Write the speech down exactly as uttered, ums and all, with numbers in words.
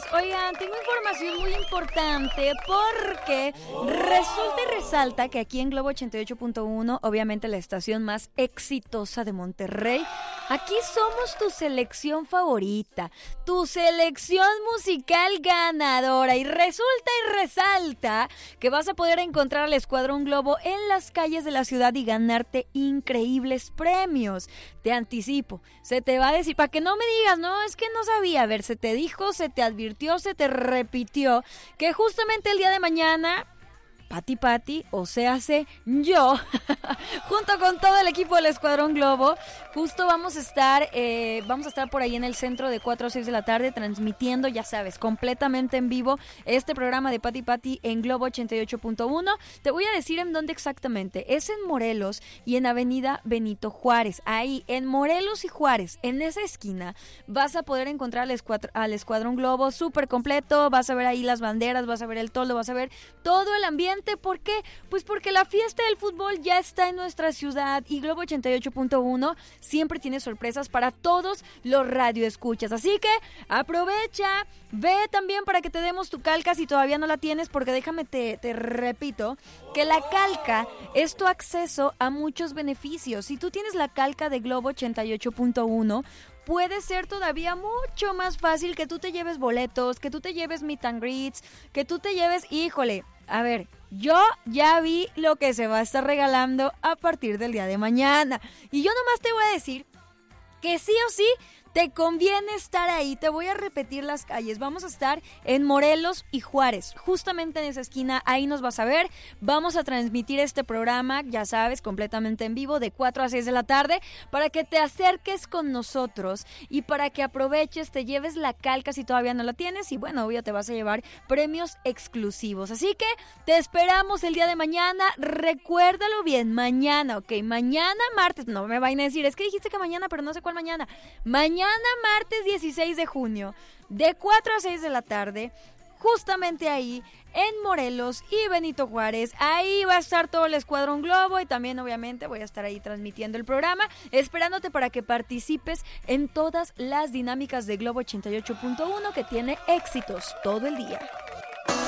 Oigan, tengo información muy importante porque resulta y resalta que aquí en Globo ochenta y ocho punto uno, obviamente la estación más exitosa de Monterrey, aquí somos tu selección favorita, tu selección musical ganadora. Y resulta y resalta que vas a poder encontrar al Escuadrón Globo en las calles de la ciudad y ganarte increíbles premios. Te anticipo, se te va a decir, para que no me digas, no, es que no sabía. A ver, se te dijo, se te advirtió, se te repitió que justamente el día de mañana, Pati Pati, o sea, hace yo, junto con todo el equipo del Escuadrón Globo, justo vamos a estar, eh, vamos a estar por ahí en el centro de cuatro a seis de la tarde, transmitiendo, ya sabes, completamente en vivo, este programa de Pati Pati en Globo ochenta y ocho punto uno. Te voy a decir en dónde exactamente. Es en Morelos y en Avenida Benito Juárez. Ahí, en Morelos y Juárez, en esa esquina, vas a poder encontrar al, escuadr- al Escuadrón Globo súper completo. Vas a ver ahí las banderas, vas a ver el toldo, vas a ver todo el ambiente. ¿Por qué? Pues porque la fiesta del fútbol ya está en nuestra ciudad y Globo ochenta y ocho punto uno siempre tiene sorpresas para todos los radioescuchas. Así que aprovecha, ve también para que te demos tu calca si todavía no la tienes, porque déjame te, te repito que la calca es tu acceso a muchos beneficios. Si tú tienes la calca de Globo ochenta y ocho punto uno, puede ser todavía mucho más fácil que tú te lleves boletos, que tú te lleves meet and greets, que tú te lleves, híjole, a ver, yo ya vi lo que se va a estar regalando a partir del día de mañana. Y yo nomás te voy a decir que sí o sí te conviene estar ahí. Te voy a repetir las calles. Vamos a estar en Morelos y Juárez, justamente en esa esquina. Ahí nos vas a ver. Vamos a transmitir este programa, ya sabes, completamente en vivo, de cuatro a seis de la tarde, para que te acerques con nosotros y para que aproveches, te lleves la calca si todavía no la tienes. Y bueno, obvio, te vas a llevar premios exclusivos. Así que te esperamos el día de mañana. Recuérdalo bien, mañana, ok, mañana martes. No me vayan a decir, es que dijiste que mañana, pero no sé cuál mañana. Mañana martes dieciséis de junio, de cuatro a seis de la tarde, justamente ahí en Morelos y Benito Juárez. Ahí va a estar todo el Escuadrón Globo y también obviamente voy a estar ahí transmitiendo el programa, esperándote para que participes en todas las dinámicas de Globo ochenta y ocho punto uno, que tiene éxitos todo el día.